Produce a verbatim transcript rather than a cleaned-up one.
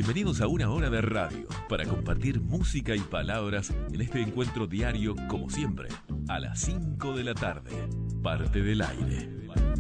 Bienvenidos a una hora de radio para compartir música y palabras en este encuentro diario, como siempre, a las cinco de la tarde. Parte del aire.